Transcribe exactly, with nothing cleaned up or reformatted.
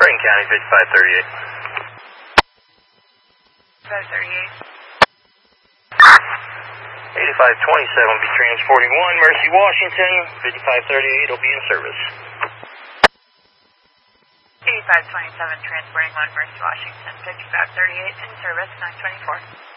Brighton County, fifty-five thirty-eight. fifty-five thirty-eight. eighty-five twenty-seven will be transporting one, Mercy, Washington. fifty-five thirty-eight will be in service. eighty-five twenty-seven transporting one, Mercy, Washington. fifty-five thirty-eight in service, nine twenty-four.